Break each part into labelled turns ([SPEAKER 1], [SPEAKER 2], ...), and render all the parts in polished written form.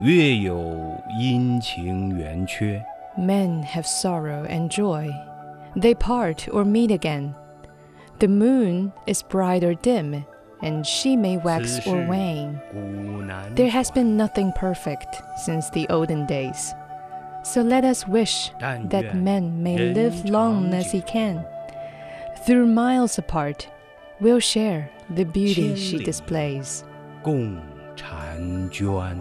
[SPEAKER 1] 月有阴晴圆缺。
[SPEAKER 2] Men have sorrow and joy. They part or meet again. The moon is bright or dim, and she may wax or wane.
[SPEAKER 1] 古难
[SPEAKER 2] There has been nothing perfect since the olden days. So let us wish
[SPEAKER 1] 但
[SPEAKER 2] that
[SPEAKER 1] 愿
[SPEAKER 2] men may
[SPEAKER 1] 人
[SPEAKER 2] live long
[SPEAKER 1] 长
[SPEAKER 2] as he
[SPEAKER 1] 久
[SPEAKER 2] can. Through miles apart, we'll share the beauty
[SPEAKER 1] 千
[SPEAKER 2] she
[SPEAKER 1] 里
[SPEAKER 2] displays.
[SPEAKER 1] 共婵娟。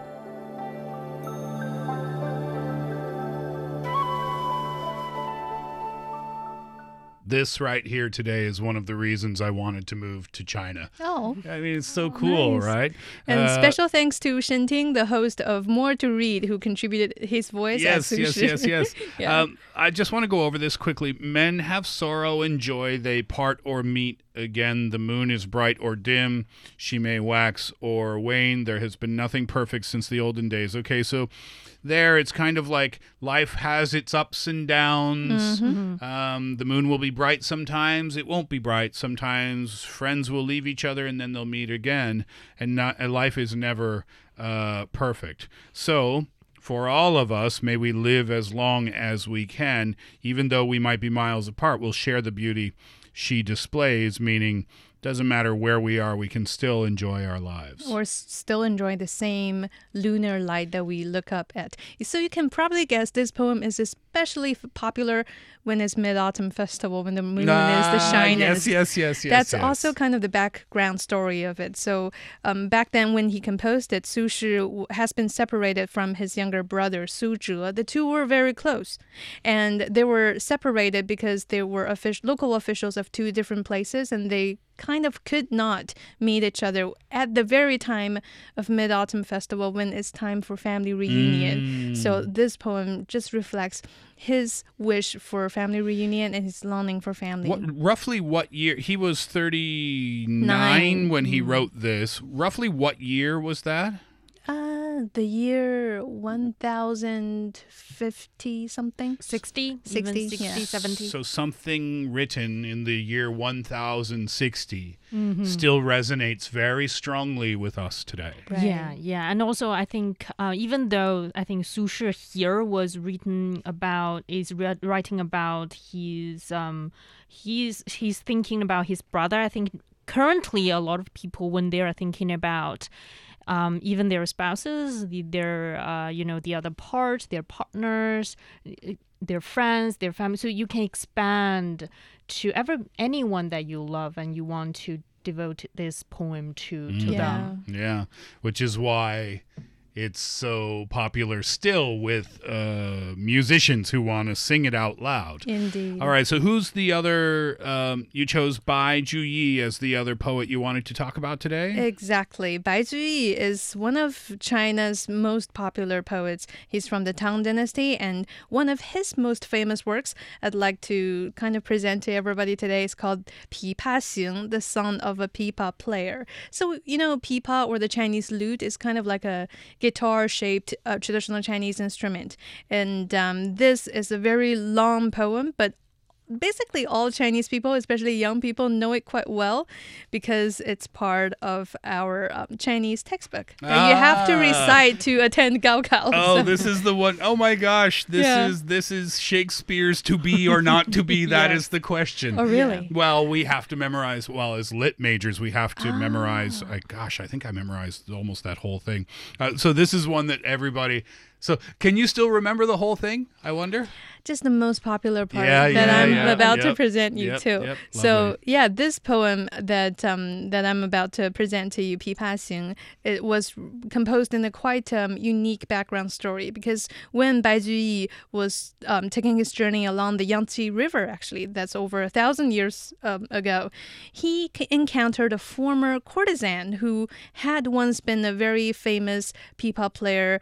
[SPEAKER 3] This right here today is one of the reasons I wanted to move to China.
[SPEAKER 4] Oh.
[SPEAKER 3] I mean, it's so cool,
[SPEAKER 4] nice.
[SPEAKER 3] right?
[SPEAKER 4] And special thanks to Shen Ting, the host of More to Read, who contributed his voice
[SPEAKER 3] Yes,
[SPEAKER 4] as
[SPEAKER 3] yes,
[SPEAKER 4] Su
[SPEAKER 3] yes,
[SPEAKER 4] Shi.
[SPEAKER 3] yes.
[SPEAKER 4] Yeah.
[SPEAKER 3] I just want to go over this quickly. Men have sorrow and joy. They part or meet again. The moon is bright or dim. She may wax or wane. There has been nothing perfect since the olden days. Okay, so there it's kind of like life has its ups and downs. The moon will be bright sometimes. It won't be bright sometimes. Friends will leave each other and then they'll meet again. And life is never perfect. So for all of us, may we live as long as we can, even though we might be miles apart. We'll share the beauty she displays, meaning doesn't matter where we are, we can still enjoy our lives.
[SPEAKER 4] Or still enjoy the same lunar light that we look up at. So you can probably guess this poem is especially popular when it's Mid-Autumn Festival, when the moon is the shyness.
[SPEAKER 3] Yes.
[SPEAKER 4] That's also kind of the background story of it. So back then when he composed it, Su Shi has been separated from his younger brother, Su Zhe. The two were very close. And they were separated because they were local officials of two different places, and they kind of could not meet each other at the very time of Mid-Autumn Festival when it's time for family reunion. So this poem just reflects his wish for family reunion and his longing for family.
[SPEAKER 3] Roughly what year? He was 39
[SPEAKER 4] Nine.
[SPEAKER 3] when he wrote this. Roughly what year was that?
[SPEAKER 4] The year 1050 something.
[SPEAKER 5] 60,
[SPEAKER 4] 60,
[SPEAKER 5] even 60,
[SPEAKER 4] yeah.
[SPEAKER 5] 70.
[SPEAKER 3] So something written in the year 1060 still resonates very strongly with us today.
[SPEAKER 4] Right.
[SPEAKER 5] Yeah. And also, I think, even though I think Su Shi here was writing about his, he's thinking about his brother. I think currently a lot of people, when they are thinking about even their spouses, their the other part, their partners, their friends, their family. So you can expand to anyone that you love and you want to devote this poem to them.
[SPEAKER 3] Yeah, which is why it's so popular still with musicians who want to sing it out loud.
[SPEAKER 4] Indeed.
[SPEAKER 3] All right, so who's the other, you chose Bai Juyi as the other poet you wanted to talk about today?
[SPEAKER 4] Exactly. Bai Juyi is one of China's most popular poets. He's from the Tang Dynasty, and one of his most famous works I'd like to kind of present to everybody today is called Pi Pa Xing, the son of a pipa player. So, pipa, or the Chinese lute, is kind of like a guitar-shaped traditional Chinese instrument. And this is a very long poem, but basically all Chinese people, especially young people, know it quite well because it's part of our Chinese textbook that you have to recite to attend Gaokao.
[SPEAKER 3] Oh,
[SPEAKER 4] So-
[SPEAKER 3] this is the one. Oh my gosh, this is Shakespeare's To Be or Not to Be. That is the question.
[SPEAKER 4] Oh, really?
[SPEAKER 3] Well, we have to memorize. Well, as lit majors, we have to memorize. I think I memorized almost that whole thing. So this is one that everybody. So can you still remember the whole thing? I wonder.
[SPEAKER 4] Just the most popular part
[SPEAKER 3] Yeah,
[SPEAKER 4] that I'm
[SPEAKER 3] yeah,
[SPEAKER 4] about to
[SPEAKER 3] yep,
[SPEAKER 4] present you
[SPEAKER 3] yep,
[SPEAKER 4] to.
[SPEAKER 3] yep,
[SPEAKER 4] So
[SPEAKER 3] lovely.
[SPEAKER 4] yeah, this poem that I'm about to present to you, Pi Pa Xing, it was composed in a quite unique background story because when Bai Juyi was taking his journey along the Yangtze River, actually, that's over 1,000 years ago, he encountered a former courtesan who had once been a very famous pipa player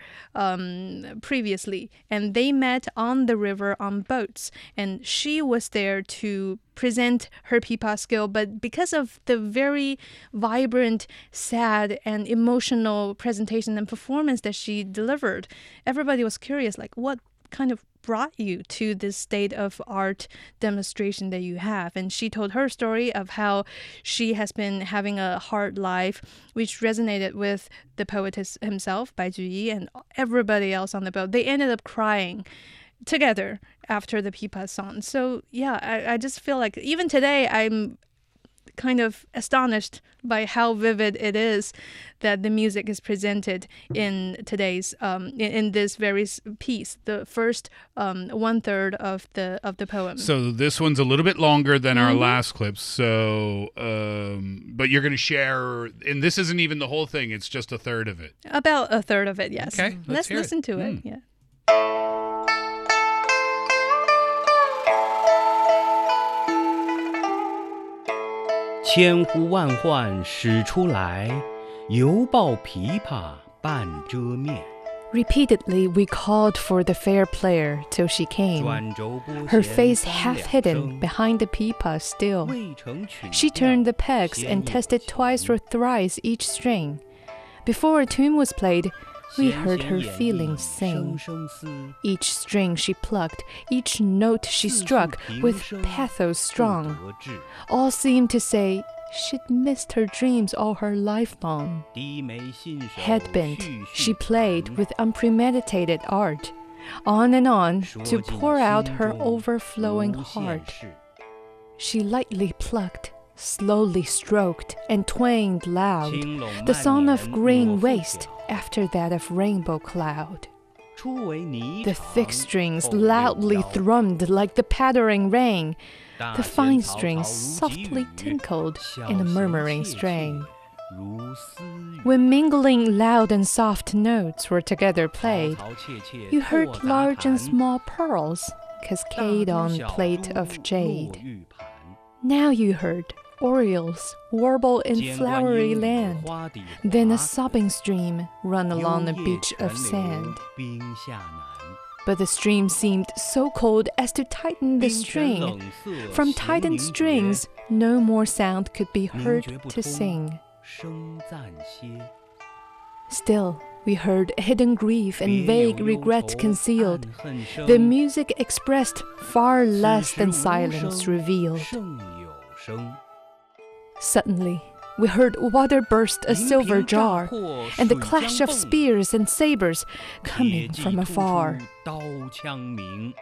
[SPEAKER 4] previously, and they met on the river on boats, and she was there to present her pipa skill, but because of the very vibrant, sad, and emotional presentation and performance that she delivered, everybody was curious, like, what kind of brought you to this state of art demonstration that you have. And she told her story of how she has been having a hard life, which resonated with the poetess himself, Bai Juyi, and everybody else on the boat. They ended up crying together after the pipa song. So yeah, I just feel like even today I'm kind of astonished by how vivid it is that the music is presented in today's in this very piece, the first 1/3 of the poem.
[SPEAKER 3] So this one's a little bit longer than our last clip. So, but you're going to share, and this isn't even the whole thing; it's just a third of it.
[SPEAKER 4] About a third of it, yes.
[SPEAKER 3] Okay, let's hear
[SPEAKER 4] listen
[SPEAKER 3] it.
[SPEAKER 4] to it. Yeah.
[SPEAKER 1] 千呼万唤始出来，犹抱琵琶半遮面。
[SPEAKER 2] Repeatedly, we called for the fair player till she came,
[SPEAKER 1] 转轴拨弦
[SPEAKER 2] her face
[SPEAKER 1] 三
[SPEAKER 2] half
[SPEAKER 1] 两
[SPEAKER 2] hidden
[SPEAKER 1] 声
[SPEAKER 2] behind the pipa still.
[SPEAKER 1] 未成曲
[SPEAKER 2] She
[SPEAKER 1] 调
[SPEAKER 2] turned the pegs
[SPEAKER 1] 弦
[SPEAKER 2] and
[SPEAKER 1] 也
[SPEAKER 2] tested
[SPEAKER 1] 强
[SPEAKER 2] twice or thrice each string. Before a tune was played, we
[SPEAKER 1] 弦
[SPEAKER 2] heard
[SPEAKER 1] 弦
[SPEAKER 2] her
[SPEAKER 1] 掩
[SPEAKER 2] feelings
[SPEAKER 1] 映
[SPEAKER 2] sing.
[SPEAKER 1] 声声思
[SPEAKER 2] Each string she plucked, each note she
[SPEAKER 1] 自诉
[SPEAKER 2] struck
[SPEAKER 1] 平
[SPEAKER 2] with
[SPEAKER 1] 生
[SPEAKER 2] pathos
[SPEAKER 1] 不
[SPEAKER 2] strong.
[SPEAKER 1] 得志
[SPEAKER 2] All seemed to say she'd missed her dreams all her life long.
[SPEAKER 1] 低眉信手
[SPEAKER 2] Head bent,
[SPEAKER 1] 续
[SPEAKER 2] she
[SPEAKER 1] 续
[SPEAKER 2] played
[SPEAKER 1] 弹
[SPEAKER 2] with unpremeditated art, on and on
[SPEAKER 1] 说
[SPEAKER 2] to
[SPEAKER 1] 尽
[SPEAKER 2] pour out
[SPEAKER 1] 心
[SPEAKER 2] her
[SPEAKER 1] 中
[SPEAKER 2] overflowing
[SPEAKER 1] 无限
[SPEAKER 2] heart.
[SPEAKER 1] 事
[SPEAKER 2] She lightly plucked, slowly stroked, and twanged loud,
[SPEAKER 1] 轻拢
[SPEAKER 2] the
[SPEAKER 1] 蔓
[SPEAKER 2] song
[SPEAKER 1] 延
[SPEAKER 2] of green
[SPEAKER 1] 莫复
[SPEAKER 2] waste
[SPEAKER 1] 晓
[SPEAKER 2] after that of rainbow cloud.
[SPEAKER 1] 初为霓
[SPEAKER 2] The
[SPEAKER 1] 裳
[SPEAKER 2] thick strings
[SPEAKER 1] 后六
[SPEAKER 2] loudly
[SPEAKER 1] 爻
[SPEAKER 2] ，thrummed like the pattering rain.
[SPEAKER 1] 大
[SPEAKER 2] The
[SPEAKER 1] 弦
[SPEAKER 2] fine
[SPEAKER 1] 嘈嘈
[SPEAKER 2] strings
[SPEAKER 1] 无极
[SPEAKER 2] softly
[SPEAKER 1] 语
[SPEAKER 2] tinkled
[SPEAKER 1] 小
[SPEAKER 2] in a
[SPEAKER 1] 弦
[SPEAKER 2] murmuring
[SPEAKER 1] 切切
[SPEAKER 2] strain.
[SPEAKER 1] 如丝语
[SPEAKER 2] When mingling loud and soft notes were together
[SPEAKER 1] 嘈
[SPEAKER 2] played,
[SPEAKER 1] 嘈切切
[SPEAKER 2] you
[SPEAKER 1] 拓
[SPEAKER 2] heard
[SPEAKER 1] 杂
[SPEAKER 2] large and
[SPEAKER 1] 弹
[SPEAKER 2] small pearls
[SPEAKER 1] 大
[SPEAKER 2] cascade
[SPEAKER 1] 珠
[SPEAKER 2] on
[SPEAKER 1] 小
[SPEAKER 2] plate
[SPEAKER 1] 珠
[SPEAKER 2] of
[SPEAKER 1] 落
[SPEAKER 2] jade.
[SPEAKER 1] 玉盘
[SPEAKER 2] Now you heard orioles warble in
[SPEAKER 1] 间关
[SPEAKER 2] flowery
[SPEAKER 1] 莺语
[SPEAKER 2] land,
[SPEAKER 1] 花底
[SPEAKER 2] then a
[SPEAKER 1] 滑
[SPEAKER 2] sobbing stream run along a
[SPEAKER 1] 幽夜
[SPEAKER 2] beach
[SPEAKER 1] 泉
[SPEAKER 2] of
[SPEAKER 1] 流
[SPEAKER 2] sand.
[SPEAKER 1] 冰下难
[SPEAKER 2] But the stream seemed so cold as to tighten the
[SPEAKER 1] 冰泉
[SPEAKER 2] string.
[SPEAKER 1] 冷涩
[SPEAKER 2] From
[SPEAKER 1] 弦
[SPEAKER 2] tightened
[SPEAKER 1] 凝绝
[SPEAKER 2] strings, no more sound could be
[SPEAKER 1] 凝
[SPEAKER 2] heard
[SPEAKER 1] 绝不
[SPEAKER 2] to
[SPEAKER 1] 通
[SPEAKER 2] sing.
[SPEAKER 1] 声暂歇
[SPEAKER 2] Still, we heard hidden grief and
[SPEAKER 1] 别
[SPEAKER 2] vague
[SPEAKER 1] 有忧
[SPEAKER 2] regret
[SPEAKER 1] 愁
[SPEAKER 2] concealed.
[SPEAKER 1] 暗恨生
[SPEAKER 2] The music expressed far
[SPEAKER 1] 此
[SPEAKER 2] less
[SPEAKER 1] 时
[SPEAKER 2] than
[SPEAKER 1] 无
[SPEAKER 2] silence
[SPEAKER 1] 声
[SPEAKER 2] revealed.
[SPEAKER 1] 胜有声
[SPEAKER 2] Suddenly, we heard water burst a
[SPEAKER 1] 银
[SPEAKER 2] silver
[SPEAKER 1] 瓶乍
[SPEAKER 2] jar,
[SPEAKER 1] 破
[SPEAKER 2] and the
[SPEAKER 1] 水
[SPEAKER 2] clash
[SPEAKER 1] 浆
[SPEAKER 2] of
[SPEAKER 1] 迸
[SPEAKER 2] spears and sabers
[SPEAKER 1] 铁
[SPEAKER 2] coming
[SPEAKER 1] 骑
[SPEAKER 2] from
[SPEAKER 1] 突
[SPEAKER 2] afar.
[SPEAKER 1] 出刀枪鸣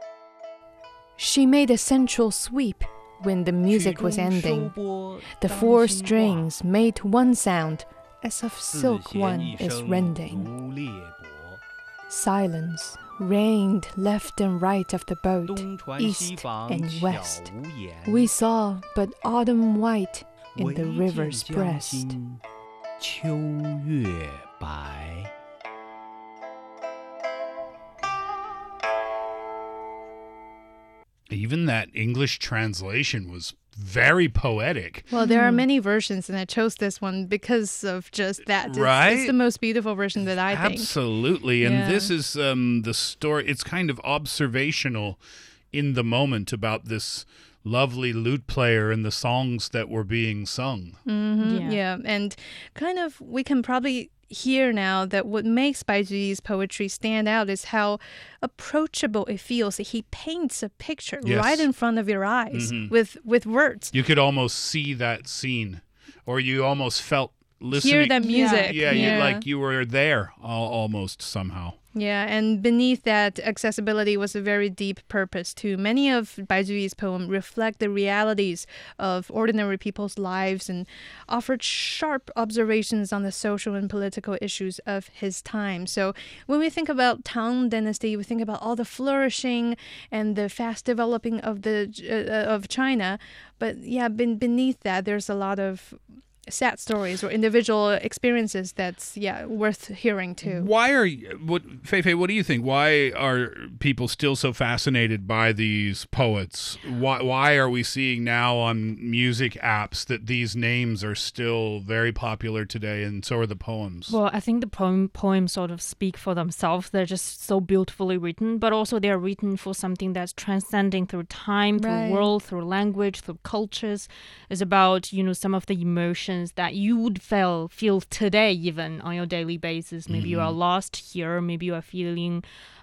[SPEAKER 2] She made a central sweep when the music
[SPEAKER 1] 曲
[SPEAKER 2] was
[SPEAKER 1] 终收
[SPEAKER 2] ending.
[SPEAKER 1] 拨
[SPEAKER 2] The
[SPEAKER 1] 当
[SPEAKER 2] four
[SPEAKER 1] 心挂
[SPEAKER 2] strings made one sound, as of
[SPEAKER 1] 自
[SPEAKER 2] silk
[SPEAKER 1] 弦
[SPEAKER 2] one
[SPEAKER 1] 一
[SPEAKER 2] is
[SPEAKER 1] 声
[SPEAKER 2] rending.
[SPEAKER 1] 如裂帛
[SPEAKER 2] Silence reigned left and right of the boat,
[SPEAKER 1] 东船
[SPEAKER 2] east
[SPEAKER 1] 西舫
[SPEAKER 2] and
[SPEAKER 1] 悄
[SPEAKER 2] west.
[SPEAKER 1] 无言
[SPEAKER 2] We saw but autumn white in
[SPEAKER 1] 唯
[SPEAKER 2] the
[SPEAKER 1] 见
[SPEAKER 2] river's
[SPEAKER 1] 江
[SPEAKER 2] breast.
[SPEAKER 1] 心秋月白
[SPEAKER 3] Even that English translation was very poetic.
[SPEAKER 4] Well, there are many versions, and I chose this one because of just that.
[SPEAKER 3] Right?
[SPEAKER 4] It's the most beautiful version that I think.
[SPEAKER 3] Absolutely. And
[SPEAKER 4] Yeah.
[SPEAKER 3] this is the story. It's kind of observational in the moment about this lovely lute player and the songs that were being sung.
[SPEAKER 4] Mm-hmm.
[SPEAKER 5] Yeah.
[SPEAKER 4] Yeah, and kind of we can probably hear now that what makes Bai Juyi's poetry stand out is how approachable it feels. He paints a picture
[SPEAKER 3] Yes.
[SPEAKER 4] right in front of your eyes with words.
[SPEAKER 3] You could almost see that scene, or you almost felt listening.
[SPEAKER 4] Hear that music.
[SPEAKER 3] Yeah, You, like you were there almost somehow.
[SPEAKER 4] Yeah, and beneath that accessibility was a very deep purpose too. Many of Bai Juyi's poems reflect the realities of ordinary people's lives and offered sharp observations on the social and political issues of his time. So when we think about Tang Dynasty, we think about all the flourishing and the fast developing of of China. But yeah, beneath that, there's a lot of sad stories or individual experiences that's worth hearing too.
[SPEAKER 3] Why are Feifei? What do you think? Why are people still so fascinated by these poets? Why are we seeing now on music apps that these names are still very popular today, and so are the poems?
[SPEAKER 5] Well, I think the poems sort of speak for themselves. They're just so beautifully written, but also they're written for something that's transcending through time, through
[SPEAKER 4] Right.
[SPEAKER 5] world, through language, through cultures. It's about, some of the emotions that you would feel today even on your daily basis. Maybe you are lost here. Maybe you are feeling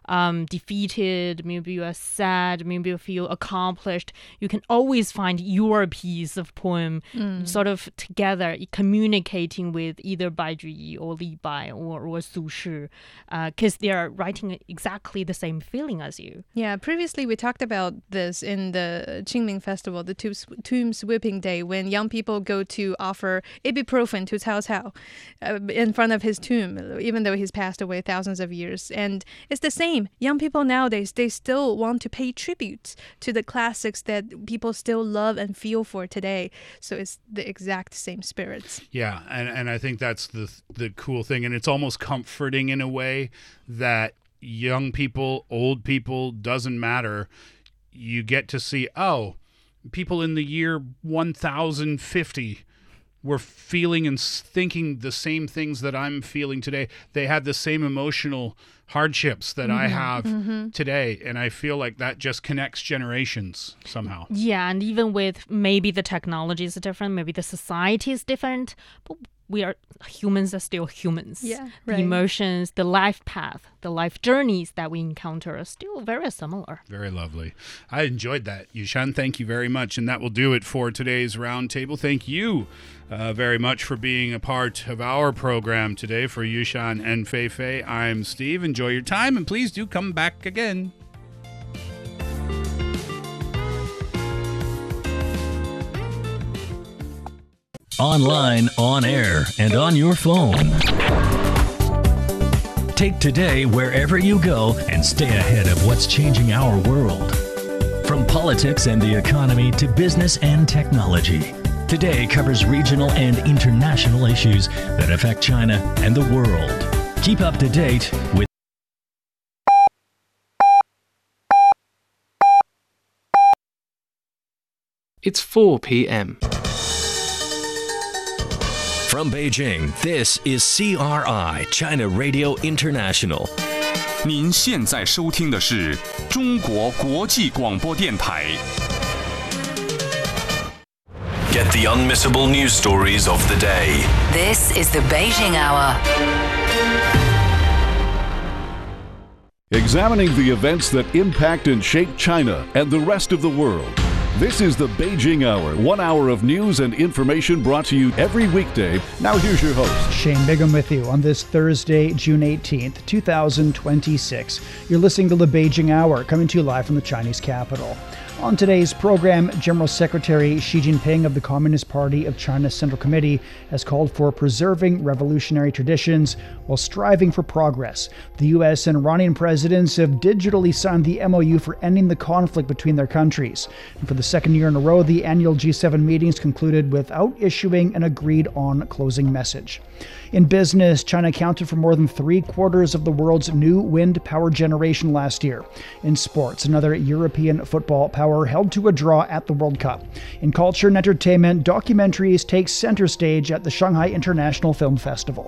[SPEAKER 5] defeated, maybe you are sad, maybe you feel accomplished, you can always find your piece of poem sort of together, communicating with either Bai Juyi or Li Bai or Su Shi, because they are writing exactly the same feeling as you.
[SPEAKER 4] Yeah, previously we talked about this in the Qingming Festival, the tomb sweeping day, when young people go to offer ibuprofen to Cao Cao in front of his tomb, even though he's passed away thousands of years. And it's the same. Young people nowadays, they still want to pay tribute to the classics that people still love and feel for today. So it's the exact same spirits.
[SPEAKER 3] Yeah, and I think that's the cool thing. And it's almost comforting in a way that young people, old people, doesn't matter. You get to see, people in the year 1050 were feeling and thinking the same things that I'm feeling today. They had the same emotional hardships that I have today. And I feel like that just connects generations somehow.
[SPEAKER 5] Yeah, and even with maybe the technology is different, maybe the society is different, but humans are still humans.
[SPEAKER 4] Yeah,
[SPEAKER 5] The
[SPEAKER 4] right.
[SPEAKER 5] emotions, the life path, the life journeys that we encounter are still very similar.
[SPEAKER 3] Very lovely. I enjoyed that. Yushan, thank you very much. And that will do it for today's roundtable. Thank you very much for being a part of our program today. For Yushan and Fei Fei, I'm Steve. Enjoy your time, and please do come back again.
[SPEAKER 6] Online, on air, and on your phone. Take today wherever you go and stay ahead of what's changing our world. From politics and the economy to business and technology, Today covers regional and international issues that affect China and the world. Keep up to date with
[SPEAKER 7] It's 4 p.m.
[SPEAKER 6] From Beijing, this is CRI, China Radio International.
[SPEAKER 8] 您现在收听的是中国国际广播电台。
[SPEAKER 9] Get the unmissable news stories of the day.
[SPEAKER 10] This is the Beijing Hour.
[SPEAKER 11] Examining the events that impact and shape China and the rest of the world. This is the Beijing Hour, 1 hour of news and information brought to you every weekday. Now here's your host,
[SPEAKER 12] Shane Bigham with you on this Thursday, June 18th, 2026. You're listening to the Beijing Hour, coming to you live from the Chinese capital. On today's program, General Secretary Xi Jinping of the Communist Party of China's Central Committee has called for preserving revolutionary traditions while striving for progress. The U.S. and Iranian presidents have digitally signed the MOU for ending the conflict between their countries. And for the second year in a row, the annual G7 meetings concluded without issuing an agreed-on closing message. In business, China accounted for more than 3/4 of the world's new wind power generation last year. In sports, another European football power held to a draw at the World Cup. In culture and entertainment, documentaries take center stage at the Shanghai International Film Festival.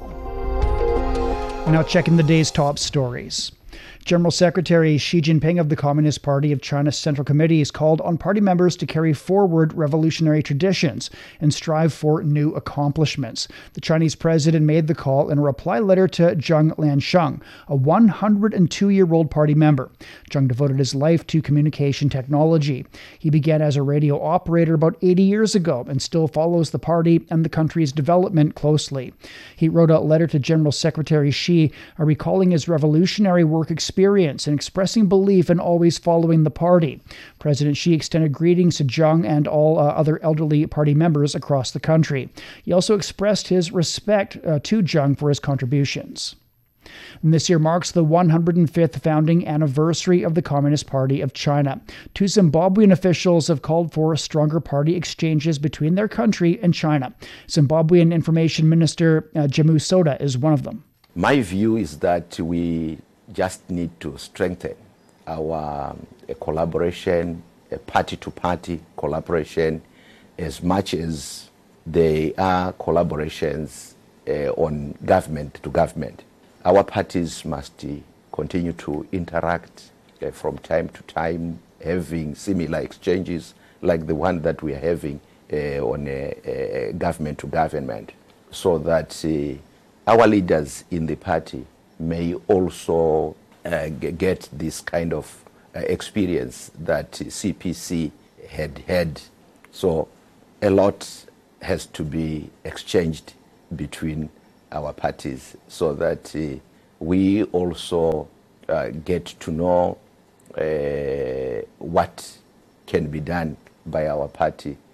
[SPEAKER 12] Now checking the day's top stories. General Secretary Xi Jinping of the Communist Party of China's Central Committee has called on party members to carry forward revolutionary traditions and strive for new accomplishments. The Chinese president made the call in a reply letter to Zheng Liansheng, a 102-year-old party member. Zheng devoted his life to communication technology. He began as a radio operator about 80 years ago and still follows the party and the country's development closely. He wrote a letter to General Secretary Xi, recalling his revolutionary work experience and expressing belief in always following the party. President Xi extended greetings to Zheng and all other elderly party members across the country. He also expressed his respect to Zheng for his contributions. And this year marks the 105th founding anniversary of the Communist Party of China. Two Zimbabwean officials have called for stronger party exchanges between their country and China. Zimbabwean Information Minister Jamu Soda is one of them.
[SPEAKER 13] My view is that we just need to strengthen our collaboration, party-to-party collaboration, as much as there are collaborations on government to government. Our parties must continue to interact from time to time, having similar exchanges like the one that we are having on government to government, so that our leaders in the party may also get this kind of experience that CPC had. So a lot has to be exchanged between our parties so that we also get to know what can be done by our party